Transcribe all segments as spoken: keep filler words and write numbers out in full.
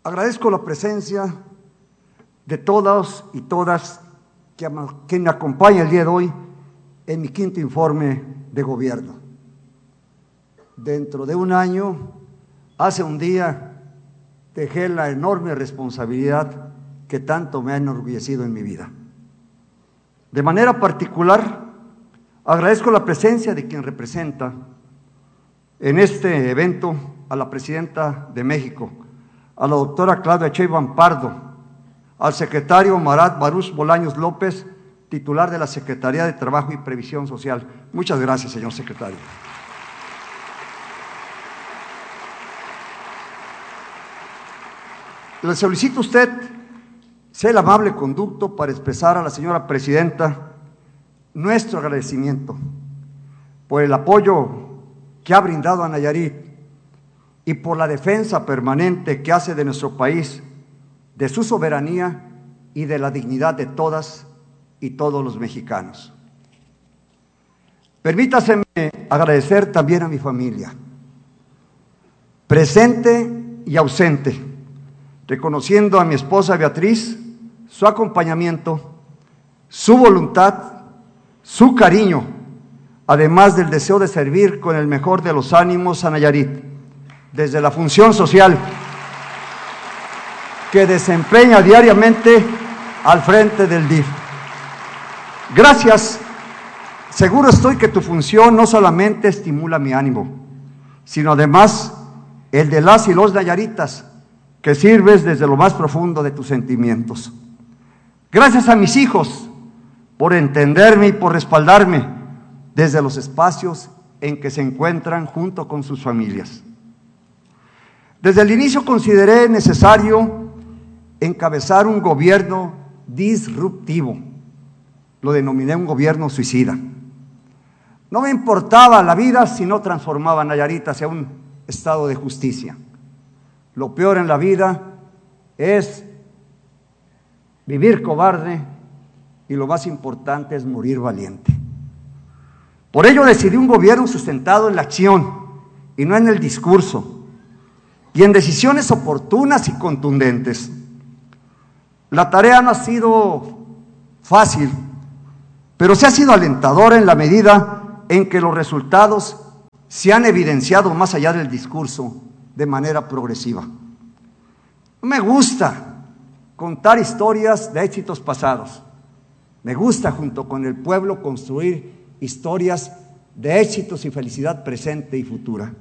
Agradezco la presencia de todos y todas que, que me acompañan el día de hoy en mi quinto informe de gobierno. Dentro de un año, hace un día, dejé la enorme responsabilidad que tanto me ha enorgullecido en mi vida. De manera particular, agradezco la presencia de quien representa en este evento a la Presidenta de México, a la doctora Claudia Sheinbaum Pardo, al secretario Marat Baruch Bolaños López, titular de la Secretaría de Trabajo y Previsión Social. Muchas gracias, señor secretario. Le solicito a usted sea el amable conducto para expresar a la señora Presidenta nuestro agradecimiento por el apoyo que ha brindado a Nayarit y por la defensa permanente que hace de nuestro país, de su soberanía y de la dignidad de todas y todos los mexicanos. Permítaseme agradecer también a mi familia, presente y ausente, reconociendo a mi esposa Beatriz su acompañamiento, su voluntad, su cariño, además del deseo de servir con el mejor de los ánimos a Nayarit, desde la función social que desempeña diariamente al frente del D I F. Gracias. Seguro estoy que tu función no solamente estimula mi ánimo, sino además el de las y los nayaritas, que sirves desde lo más profundo de tus sentimientos. Gracias a mis hijos por entenderme y por respaldarme desde los espacios en que se encuentran junto con sus familias. Desde el inicio consideré necesario encabezar un gobierno disruptivo. Lo denominé un gobierno suicida. No me importaba la vida si no transformaba a Nayarit hacia un estado de justicia. Lo peor en la vida es vivir cobarde y lo más importante es morir valiente. Por ello decidí un gobierno sustentado en la acción y no en el discurso, y en decisiones oportunas y contundentes. La tarea no ha sido fácil, pero sí ha sido alentadora en la medida en que los resultados se han evidenciado más allá del discurso de manera progresiva. No me gusta contar historias de éxitos pasados. Me gusta, junto con el pueblo, construir historias de éxitos y felicidad presente y futura.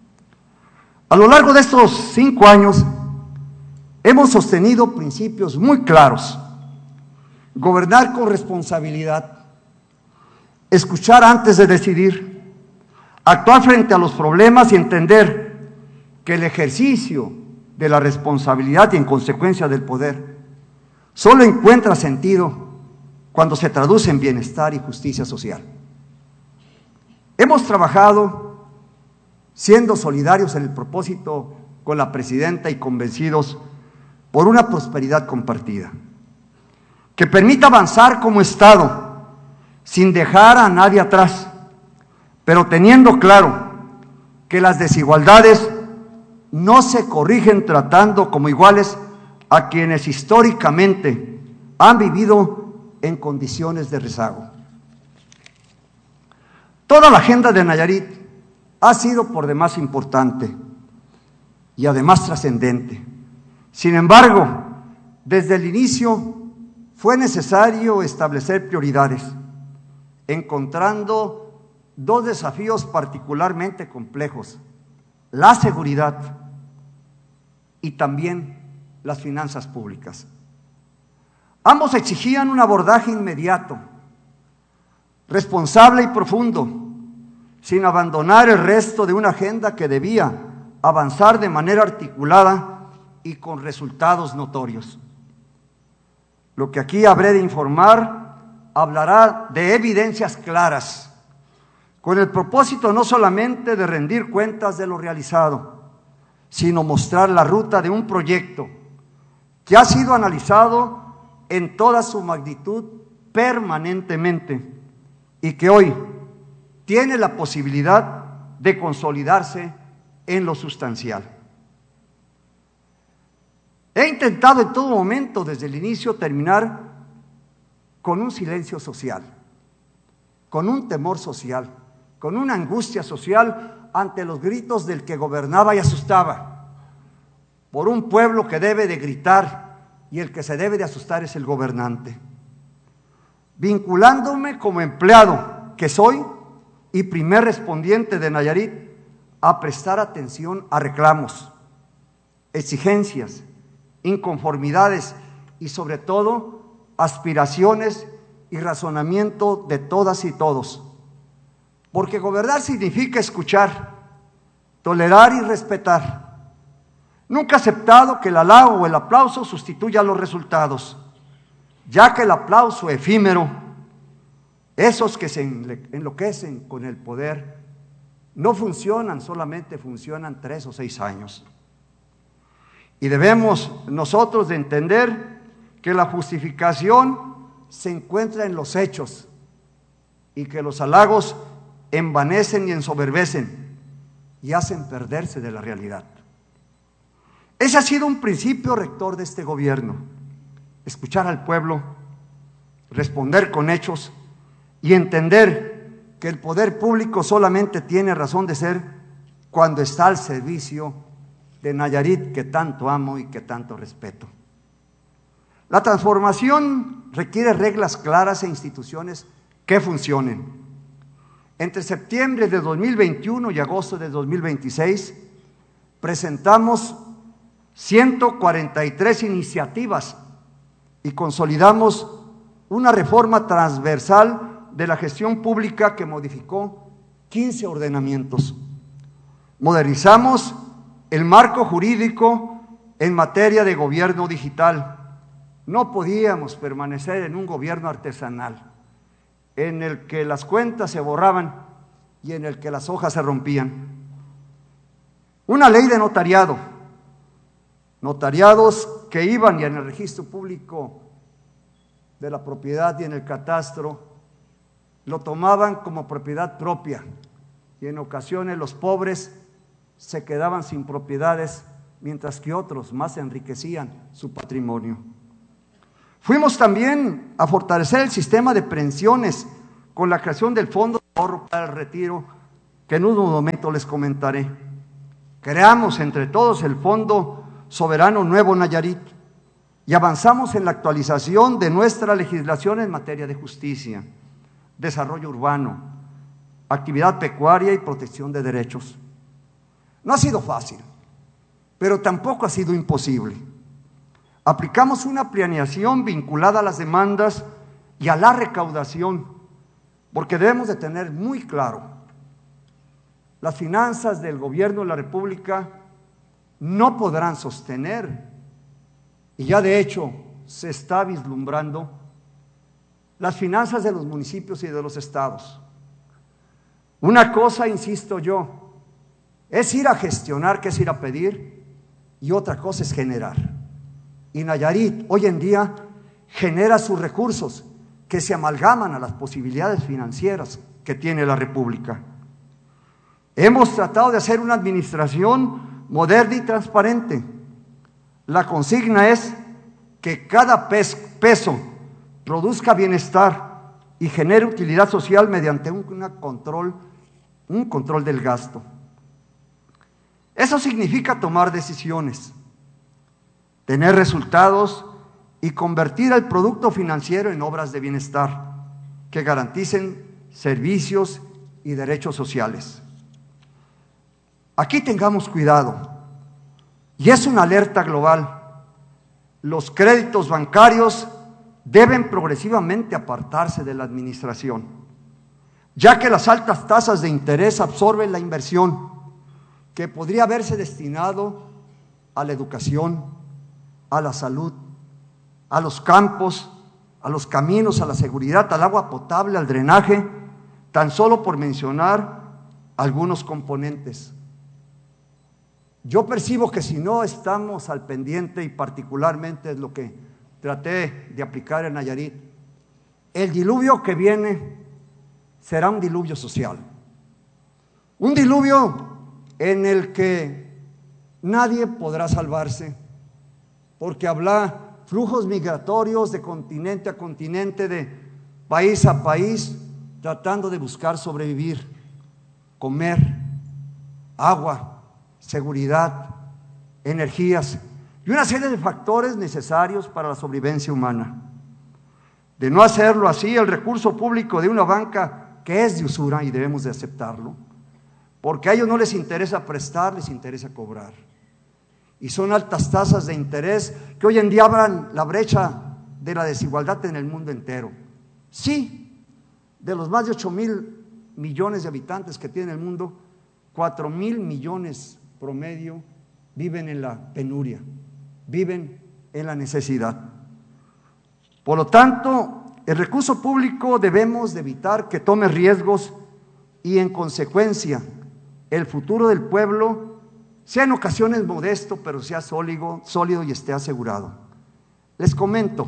A lo largo de estos cinco años hemos sostenido principios muy claros: gobernar con responsabilidad, escuchar antes de decidir, actuar frente a los problemas y entender que el ejercicio de la responsabilidad y en consecuencia del poder solo encuentra sentido cuando se traduce en bienestar y justicia social. Hemos trabajado siendo solidarios en el propósito con la Presidenta y convencidos por una prosperidad compartida, que permita avanzar como Estado sin dejar a nadie atrás, pero teniendo claro que las desigualdades no se corrigen tratando como iguales a quienes históricamente han vivido en condiciones de rezago. Toda la agenda de Nayarit ha sido por demás importante y además trascendente. Sin embargo, desde el inicio fue necesario establecer prioridades, encontrando dos desafíos particularmente complejos: la seguridad y también las finanzas públicas. Ambos exigían un abordaje inmediato, responsable y profundo, sin abandonar el resto de una agenda que debía avanzar de manera articulada y con resultados notorios. Lo que aquí habré de informar hablará de evidencias claras, con el propósito no solamente de rendir cuentas de lo realizado, sino mostrar la ruta de un proyecto que ha sido analizado en toda su magnitud permanentemente y que hoy tiene la posibilidad de consolidarse en lo sustancial. He intentado en todo momento, desde el inicio, terminar con un silencio social, con un temor social, con una angustia social ante los gritos del que gobernaba y asustaba, por un pueblo que debe de gritar y el que se debe de asustar es el gobernante. Vinculándome como empleado que soy y primer respondiente de Nayarit a prestar atención a reclamos, exigencias, inconformidades y sobre todo aspiraciones y razonamiento de todas y todos. Porque gobernar significa escuchar, tolerar y respetar. Nunca he aceptado que el halago o el aplauso sustituya los resultados, ya que el aplauso efímero, esos que se enloquecen con el poder, no funcionan, solamente funcionan tres o seis años. Y debemos nosotros de entender que la justificación se encuentra en los hechos y que los halagos envanecen y ensoberbecen y hacen perderse de la realidad. Ese ha sido un principio rector de este gobierno: escuchar al pueblo, responder con hechos y entender que el poder público solamente tiene razón de ser cuando está al servicio de Nayarit, que tanto amo y que tanto respeto. La transformación requiere reglas claras e instituciones que funcionen. Entre septiembre de dos mil veintiuno y agosto de dos mil veintiséis presentamos ciento cuarenta y tres iniciativas y consolidamos una reforma transversal de la gestión pública que modificó quince ordenamientos. Modernizamos el marco jurídico en materia de gobierno digital. No podíamos permanecer en un gobierno artesanal, en el que las cuentas se borraban y en el que las hojas se rompían. Una ley de notariado, notariados que iban y en el registro público de la propiedad y en el catastro lo tomaban como propiedad propia, y en ocasiones los pobres se quedaban sin propiedades, mientras que otros más enriquecían su patrimonio. Fuimos también a fortalecer el sistema de pensiones con la creación del Fondo de Ahorro para el Retiro, que en un momento les comentaré. Creamos entre todos el Fondo Soberano Nuevo Nayarit y avanzamos en la actualización de nuestra legislación en materia de justicia, desarrollo urbano, actividad pecuaria y protección de derechos. No ha sido fácil, pero tampoco ha sido imposible. Aplicamos una planeación vinculada a las demandas y a la recaudación, porque debemos de tener muy claro, las finanzas del gobierno de la República no podrán sostener, y ya de hecho se está vislumbrando, las finanzas de los municipios y de los estados. Una cosa, insisto yo, es ir a gestionar, que es ir a pedir, y otra cosa es generar. Y Nayarit hoy en día genera sus recursos que se amalgaman a las posibilidades financieras que tiene la República. Hemos tratado de hacer una administración moderna y transparente. La consigna es que cada peso produzca bienestar y genere utilidad social mediante un, una control, un control del gasto. Eso significa tomar decisiones, tener resultados y convertir el producto financiero en obras de bienestar que garanticen servicios y derechos sociales. Aquí tengamos cuidado, y es una alerta global. Los créditos bancarios deben progresivamente apartarse de la administración, ya que las altas tasas de interés absorben la inversión que podría haberse destinado a la educación, a la salud, a los campos, a los caminos, a la seguridad, al agua potable, al drenaje, tan solo por mencionar algunos componentes. Yo percibo que si no estamos al pendiente, y particularmente es lo que traté de aplicar en Nayarit, el diluvio que viene será un diluvio social, un diluvio en el que nadie podrá salvarse, porque habrá flujos migratorios de continente a continente, de país a país, tratando de buscar sobrevivir, comer, agua, seguridad, energías y una serie de factores necesarios para la sobrevivencia humana. De no hacerlo así, el recurso público de una banca que es de usura, y debemos de aceptarlo, porque a ellos no les interesa prestar, les interesa cobrar. Y son altas tasas de interés que hoy en día abran la brecha de la desigualdad en el mundo entero. Sí, de los más de ocho mil millones de habitantes que tiene el mundo, cuatro mil millones promedio viven en la penuria, viven en la necesidad. Por lo tanto, el recurso público debemos de evitar que tome riesgos y en consecuencia el futuro del pueblo sea en ocasiones modesto, pero sea sólido, sólido y esté asegurado. Les comento,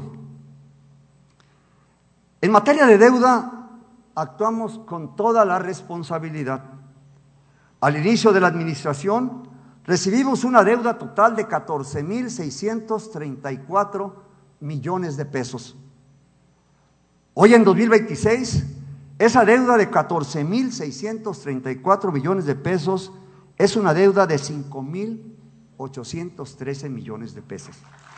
en materia de deuda actuamos con toda la responsabilidad. Al inicio de la administración recibimos una deuda total de catorce mil seiscientos treinta y cuatro millones de pesos. Hoy en dos mil veintiséis, esa deuda de catorce mil seiscientos treinta y cuatro millones de pesos es una deuda de cinco mil ochocientos trece millones de pesos.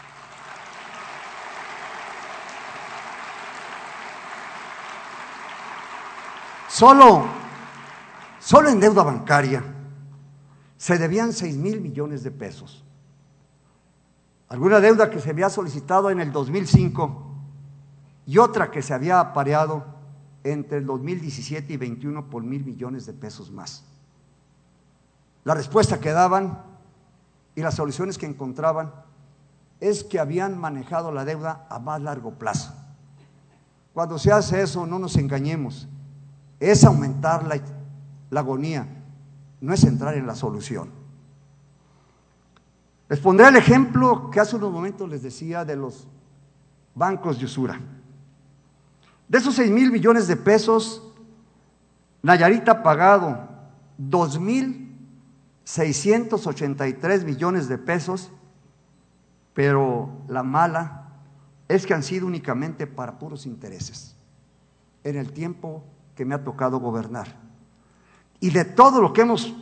Solo, solo en deuda bancaria se debían seis mil millones de pesos. Alguna deuda que se había solicitado en el dos mil cinco y otra que se había apareado entre el dos mil diecisiete y veintiuno por mil millones de pesos más. La respuesta que daban y las soluciones que encontraban es que habían manejado la deuda a más largo plazo. Cuando se hace eso, no nos engañemos, es aumentar la, la agonía, no es entrar en la solución. Les pondré el ejemplo que hace unos momentos les decía de los bancos de usura. De esos seis mil millones de pesos, Nayarit ha pagado dos mil seiscientos ochenta y tres millones de pesos, pero la mala es que han sido únicamente para puros intereses en el tiempo que me ha tocado gobernar. Y de todo lo que hemos